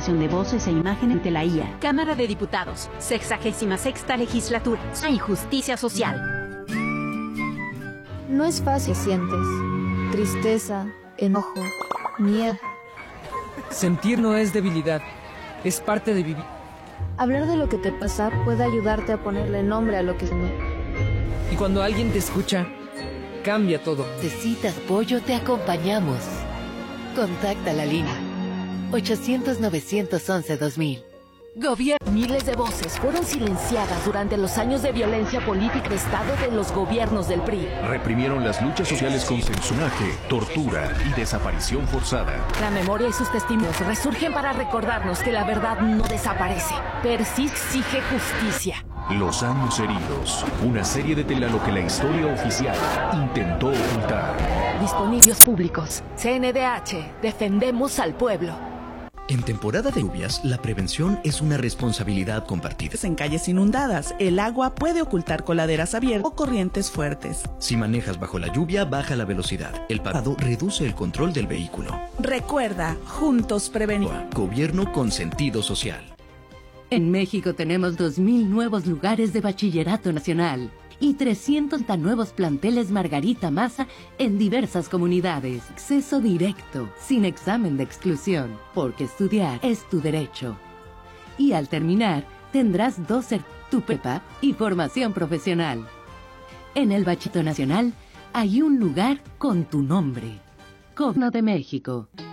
transformación de voces e imagen ante la IA. Cámara de Diputados, 66ª legislatura. Injusticia social. No es fácil, sientes tristeza, enojo, miedo. Sentir no es debilidad, es parte de vivir. Hablar de lo que te pasa puede ayudarte a ponerle nombre a lo que sientes. Y cuando alguien te escucha, cambia todo. ¿Necesitas apoyo? Te acompañamos. Contacta la línea 800-911-2000. Gobierno. Miles de voces fueron silenciadas durante los años de violencia política de Estado de los gobiernos del PRI. Reprimieron las luchas sociales con censuraje, tortura y desaparición forzada. La memoria y sus testimonios resurgen para recordarnos que la verdad no desaparece. Persiste, exige justicia. Los años heridos. Una serie de tela que la historia oficial intentó ocultar. Disponibles públicos. CNDH. Defendemos al pueblo. En temporada de lluvias, la prevención es una responsabilidad compartida. En calles inundadas, el agua puede ocultar coladeras abiertas o corrientes fuertes. Si manejas bajo la lluvia, baja la velocidad. El parado reduce el control del vehículo. Recuerda, juntos prevenimos. Gobierno con sentido social. En México tenemos 2.000 nuevos lugares de bachillerato nacional y 300 nuevos planteles Margarita Maza en diversas comunidades. Acceso directo, sin examen de exclusión, porque estudiar es tu derecho. Y al terminar, tendrás tu prepa y formación profesional. En el Bachillerato Nacional hay un lugar con tu nombre. Gobierno de México.